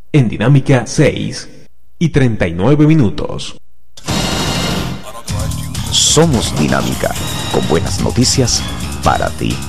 en Dinámica 6:39. Somos Dinámica, con buenas noticias para ti.